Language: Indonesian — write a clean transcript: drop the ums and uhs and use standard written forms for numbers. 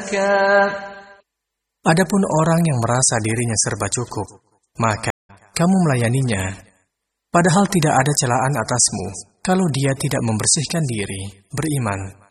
زكاة. Adapun orang yang merasa dirinya serba cukup, maka kamu melayaninya, padahal tidak ada celaan atasmu kalau dia tidak membersihkan diri, beriman.